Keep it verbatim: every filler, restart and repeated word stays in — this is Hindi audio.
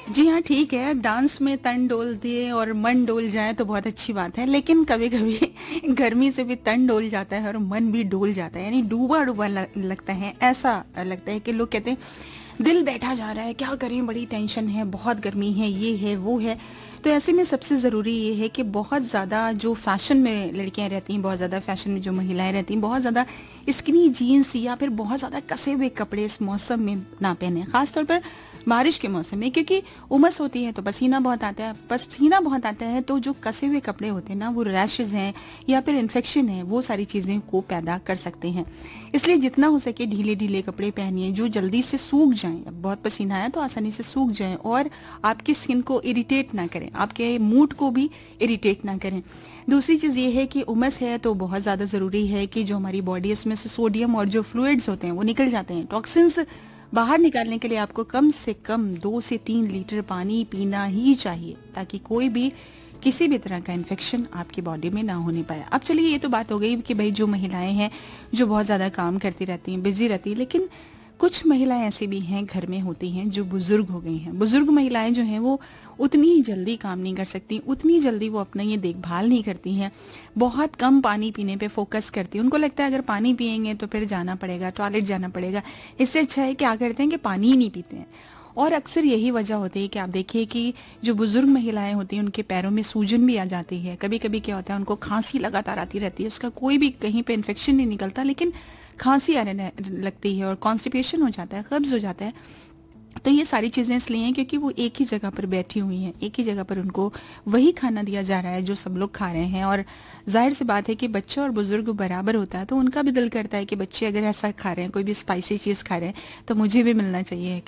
जी हाँ, ठीक है, डांस में तन डोल दिए और मन डोल जाए तो बहुत अच्छी बात है, लेकिन कभी-कभी गर्मी से भी तन डोल जाता है और मन भी डोल जाता है, यानी डूबा-डूबा ल लगता है। ऐसा लगता है कि लोग कहते हैं, दिल बैठा जा रहा है, क्या करें, बड़ी टेंशन है, बहुत गर्मी है, ये है, वो है। तो ऐसे में सबसे ज़रूरी ये है कि बहुत ज़्यादा जो फ़ैशन में लड़कियाँ रहती हैं, बहुत ज़्यादा फ़ैशन में जो महिलाएँ रहती हैं, बहुत ज़्यादा स्किनी जीन्स या फिर बहुत ज़्यादा कसे हुए कपड़े इस मौसम में ना पहने, ख़ास तौर पर बारिश के मौसम में, क्योंकि उमस होती है तो पसीना बहुत आता है, पसीना बहुत आता है तो जो कसे हुए कपड़े होते हैं ना, वो रैशेज हैं या फिर इन्फेक्शन है, वो सारी चीज़ें को पैदा कर सकते हैं। इसलिए जितना हो सके ढीले ढीले कपड़े पहनिए जो जल्दी से सूख जाएं। अब बहुत पसीना आया तो आसानी से सूख जाएं और आपकी स्किन को इरिटेट ना करें, आपके मूड को भी इरिटेट ना करें। दूसरी चीज़ ये है कि उमस है तो बहुत ज़्यादा ज़रूरी है कि जो हमारी बॉडी है उसमें से सोडियम और जो फ्लूइड्स होते हैं वो निकल जाते हैं। टॉक्सिन्स बाहर निकालने के लिए आपको कम से कम दो से तीन लीटर पानी पीना ही चाहिए, ताकि कोई भी किसी भी तरह का इन्फेक्शन आपकी बॉडी में ना होने पाए। अब चलिए, ये तो बात हो गई कि भाई जो महिलाएं हैं जो बहुत ज़्यादा काम करती रहती हैं, बिजी रहती हैं, लेकिन कुछ महिलाएं ऐसी भी हैं घर में होती हैं जो बुजुर्ग हो गई हैं। बुजुर्ग महिलाएं जो हैं वो उतनी ही जल्दी काम नहीं कर सकती, उतनी जल्दी वो अपना ये देखभाल नहीं करती हैं, बहुत कम पानी पीने पे फोकस करती हैं। उनको लगता है अगर पानी पियेंगे तो फिर जाना पड़ेगा, टॉयलेट जाना पड़ेगा, इससे अच्छा है क्या करते हैं कि पानी ही नहीं पीते हैं। और अक्सर यही वजह होती है कि आप देखिए कि जो बुजुर्ग महिलाएं होती हैं उनके पैरों में सूजन भी आ जाती है। कभी कभी क्या होता है, उनको खांसी लगातार आती रहती है, उसका कोई भी कहीं पे इन्फेक्शन नहीं निकलता, लेकिन खांसी आने लगती है और कॉन्स्टिपेशन हो जाता है, कब्ज हो जाता है। तो ये सारी चीज़ें इसलिए हैं क्योंकि वो एक ही जगह पर बैठी हुई हैं, एक ही जगह पर उनको वही खाना दिया जा रहा है जो सब लोग खा रहे हैं। और जाहिर सी बात है कि बच्चा और बुजुर्ग बराबर होता है, तो उनका भी दिल करता है कि बच्चे अगर ऐसा खा रहे हैं, कोई भी स्पाइसी चीज़ खा रहे हैं, तो मुझे भी मिलना चाहिए।